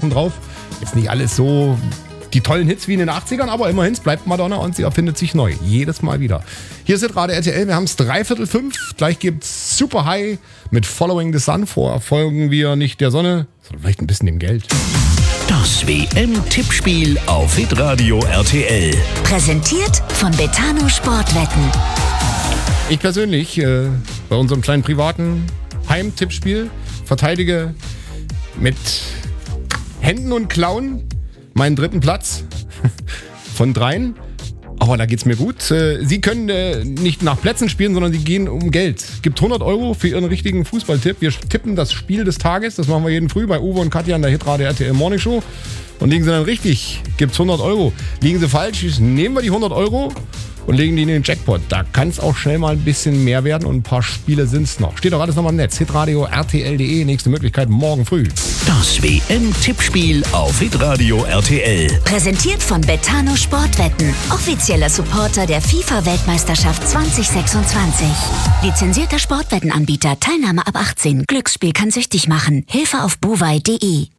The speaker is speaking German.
Sachen drauf. Jetzt nicht alles so die tollen Hits wie in den 80ern, aber immerhin, es bleibt Madonna und sie erfindet sich neu. Jedes Mal wieder. Hier ist Radio RTL, wir haben es 4:45. Gleich gibt's Super High mit Following the Sun. Vorher folgen wir nicht der Sonne, sondern vielleicht ein bisschen dem Geld. Das WM-Tippspiel auf Hitradio RTL. Präsentiert von Betano Sportwetten. Ich persönlich, bei unserem kleinen privaten Heimtippspiel, verteidige mit Händen und Klauen meinen 3. Platz von 3. Aber da geht's mir gut. Sie können nicht nach Plätzen spielen, sondern sie gehen um Geld. Gibt 100 € für Ihren richtigen Fußballtipp. Wir tippen das Spiel des Tages. Das machen wir jeden Früh bei Uwe und Katja in der Hitradio RTL Morning Show. Und liegen Sie dann richtig, gibt's 100 €. Liegen Sie falsch, nehmen wir die 100 € und legen die in den Jackpot. Da kann es auch schnell mal ein bisschen mehr werden und ein paar Spiele sind's noch. Steht auch alles nochmal im Netz. Hitradio RTL.de. Nächste Möglichkeit morgen früh. Das WM-Tippspiel auf Hitradio RTL. Präsentiert von Betano Sportwetten. Offizieller Supporter der FIFA-Weltmeisterschaft 2026. Lizenzierter Sportwettenanbieter. Teilnahme ab 18. Glücksspiel kann süchtig machen. Hilfe auf buwei.de.